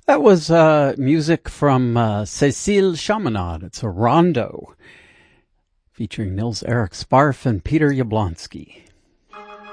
That was music from Cécile Chaminade. It's a rondo featuring Nils Erik Sparf and Peter Yablonsky.